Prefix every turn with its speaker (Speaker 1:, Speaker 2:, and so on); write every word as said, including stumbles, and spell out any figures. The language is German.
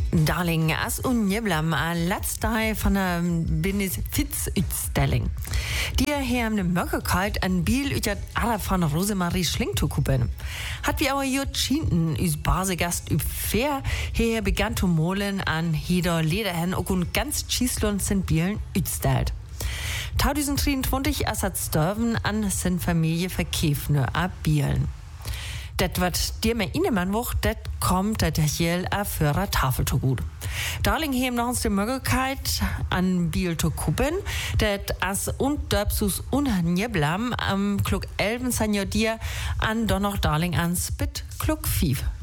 Speaker 1: Darling, as unjeblam a letzte von der Benefizutsstelling. Die haben die Möglichkeit, ein Biel über alle von Rosemarie Schling zu kupen. Hat wie auch jut Schinten, us Basegast üb fair, her begann zu molen an jeder Lederhen auch und ganz Schießlund sind Bielen utstellt. zweitausenddreiundzwanzig as hat Sturven an sin Familie verkäfne a Bielen. Det wat dir mir innemann woch, det kommt dat jel a fürer Tafel zu gut. Darling hem noch uns die Möglichkeit an Biel zu kuppen, det as und döpsus unhanjeblam am Klug elfen Senior dir an doch noch Darling ans Bit Klug fief.